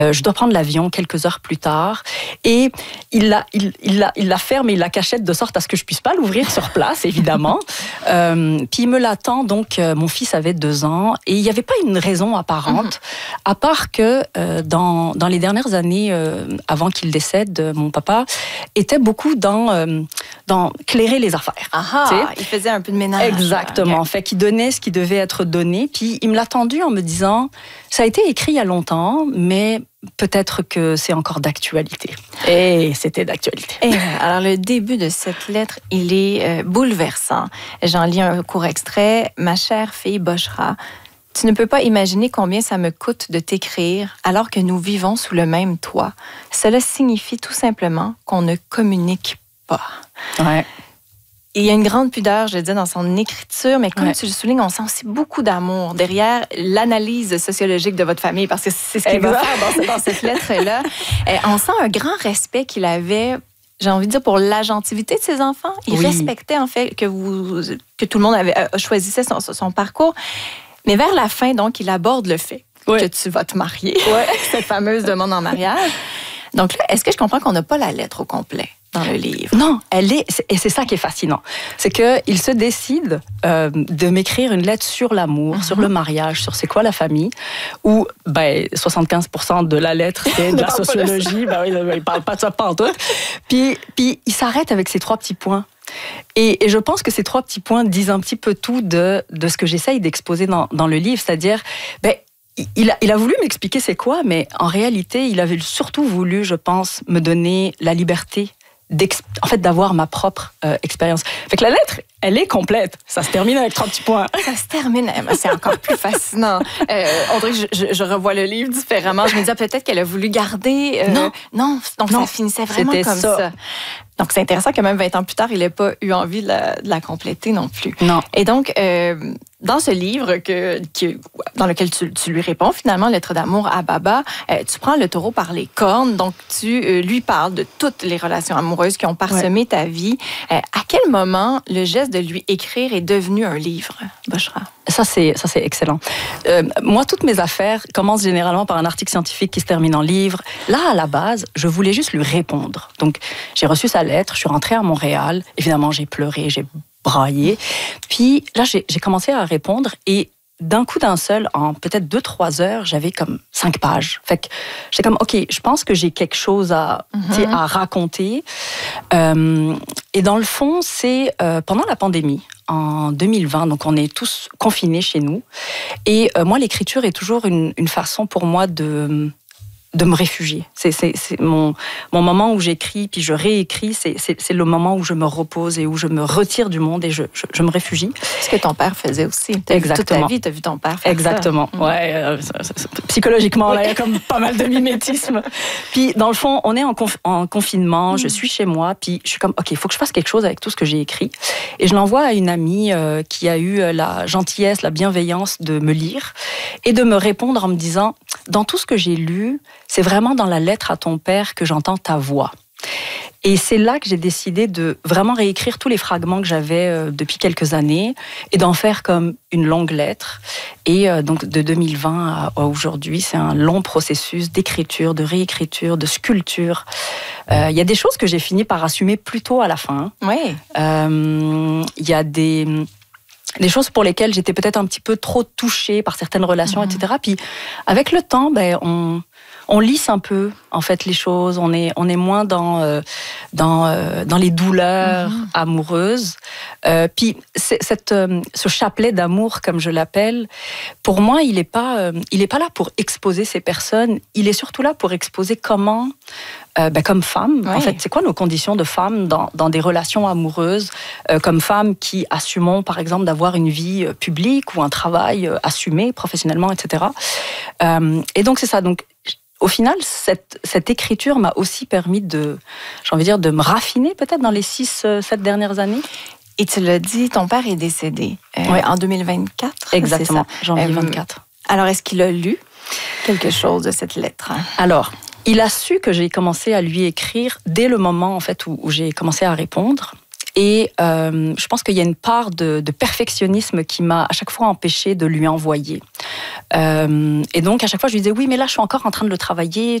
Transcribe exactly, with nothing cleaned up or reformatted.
Euh, je dois prendre l'avion quelques heures plus tard et il la, il, il la, il la ferme et il la cachette de sorte à ce que je puisse pas l'ouvrir sur place, évidemment. euh, puis il me l'attend, donc euh, mon fils avait deux ans et il n'y avait pas une raison apparente, mm-hmm. à part que euh, dans, dans les dernières années, euh, avant qu'il décède, mon papa était beaucoup dans, euh, dans clairer les affaires. Ah, tu sais? Il faisait un peu de ménage. Exactement, okay. Fait qu'il donnait ce qui devait être donné, puis il me l'a tendu en me disant, ça a été écrit il y a longtemps, mais peut-être que c'est encore d'actualité. Et c'était d'actualité. Et alors, le début de cette lettre, il est euh, bouleversant. J'en lis un court extrait. « Ma chère fille Bochra, tu ne peux pas imaginer combien ça me coûte de t'écrire alors que nous vivons sous le même toit. Cela signifie tout simplement qu'on ne communique pas. » Ouais. Il y a une grande pudeur, je le dis, dans son écriture, mais comme ouais. tu le soulignes, on sent aussi beaucoup d'amour derrière l'analyse sociologique de votre famille, parce que c'est ce qu'il va faire dans, dans cette lettre-là. On sent un grand respect qu'il avait, j'ai envie de dire, pour l'agentivité de ses enfants. Il oui. respectait, en fait, que, vous, que tout le monde avait, choisissait son, son parcours. Mais vers la fin, donc, il aborde le fait ouais. que tu vas te marier, ouais. cette fameuse demande en mariage. Donc là, est-ce que je comprends qu'on n'a pas la lettre au complet dans le livre? Non, elle est, et c'est ça qui est fascinant. C'est qu'il se décide euh, de m'écrire une lettre sur l'amour, mm-hmm. sur le mariage, sur c'est quoi la famille, où ben, soixante-quinze pour cent de la lettre, c'est de la sociologie. Ben, il ne parle pas de ça pantoute. Puis, puis il s'arrête avec ces trois petits points. Et, et je pense que ces trois petits points disent un petit peu tout de, de ce que j'essaye d'exposer dans, dans le livre, c'est-à-dire... Ben, Il a, il a voulu m'expliquer c'est quoi, mais en réalité, il avait surtout voulu, je pense, me donner la liberté en fait, d'avoir ma propre euh, expérience. Fait que la lettre, elle est complète. Ça se termine avec trois petits points. Ça se termine, c'est encore plus fascinant. Euh, on dirait que je, je, je revois le livre différemment. Je me disais peut-être qu'elle a voulu garder... Euh, non. Non, donc non, ça finissait vraiment comme ça. ça. Donc, c'est intéressant que même vingt ans plus tard, il n'ait pas eu envie de la, de la compléter non plus. Non. Et donc, euh, dans ce livre que, que, dans lequel tu, tu lui réponds, finalement, Lettre d'amour à Baba, euh, tu prends le taureau par les cornes, donc tu euh, lui parles de toutes les relations amoureuses qui ont parsemé ouais. ta vie. Euh, à quel moment le geste de lui écrire est devenu un livre, Bochra? Ça, c'est, ça, c'est excellent. Euh, moi, toutes mes affaires commencent généralement par un article scientifique qui se termine en livre. Là, à la base, je voulais juste lui répondre. Donc, j'ai reçu sa lettre, je suis rentrée à Montréal. Évidemment, j'ai pleuré, j'ai braillé. Puis là, j'ai, j'ai commencé à répondre et d'un coup d'un seul, en peut-être deux, trois heures, j'avais comme cinq pages. Fait que j'étais comme, OK, je pense que j'ai quelque chose à, mm-hmm. à raconter. Euh, et dans le fond, c'est euh, pendant la pandémie, en deux mille vingt, donc on est tous confinés chez nous. Et euh, moi, l'écriture est toujours une, une façon pour moi de... de me réfugier. C'est, c'est, c'est mon, mon moment où j'écris, puis je réécris, c'est, c'est, c'est le moment où je me repose et où je me retire du monde et je, je, je me réfugie. Ce que ton père faisait aussi. T'as Exactement. Vu toute ta vie, tu as vu ton père faire Exactement. ça. Ouais, euh, psychologiquement, là, il y a comme pas mal de mimétisme. Puis, dans le fond, on est en, conf- en confinement, mm. je suis chez moi, puis je suis comme, OK, il faut que je fasse quelque chose avec tout ce que j'ai écrit. Et je l'envoie à une amie euh, qui a eu la gentillesse, la bienveillance de me lire et de me répondre en me disant, dans tout ce que j'ai lu, c'est vraiment dans la lettre à ton père que j'entends ta voix. Et c'est là que j'ai décidé de vraiment réécrire tous les fragments que j'avais euh, depuis quelques années et d'en faire comme une longue lettre. Et euh, donc de deux mille vingt à, à aujourd'hui, c'est un long processus d'écriture, de réécriture, de sculpture. Il euh, y a des choses que j'ai fini par assumer plus tôt à la fin. Oui. Il euh, y a des... des choses pour lesquelles j'étais peut-être un petit peu trop touchée par certaines relations, mmh. et cetera. Puis avec le temps, ben, on, on lisse un peu en fait les choses. On est, on est moins dans, euh, dans, euh, dans les douleurs mmh. amoureuses. Euh, puis c'est, cette, euh, ce chapelet d'amour, comme je l'appelle, pour moi, il n'est pas, euh, il est pas là pour exposer ces personnes. Il est surtout là pour exposer comment... Euh, ben, comme femme, oui. en fait, c'est quoi nos conditions de femme dans, dans des relations amoureuses, euh, comme femmes qui assumons, par exemple, d'avoir une vie euh, publique ou un travail euh, assumé professionnellement, et cetera. Euh, et donc, c'est ça. Donc, au final, cette, cette écriture m'a aussi permis de, j'ai envie de dire, de me raffiner peut-être dans les six, euh, sept dernières années. Et tu l'as dit, ton père est décédé euh, oui. en deux mille vingt-quatre. Exactement, janvier euh, vingt-quatre. Alors, est-ce qu'il a lu quelque chose de cette lettre? Alors... il a su que j'ai commencé à lui écrire dès le moment en fait où, où j'ai commencé à répondre. Et euh, je pense qu'il y a une part de, de perfectionnisme qui m'a à chaque fois empêché de lui envoyer. Euh, et donc, à chaque fois, je lui disais, oui, mais là, je suis encore en train de le travailler,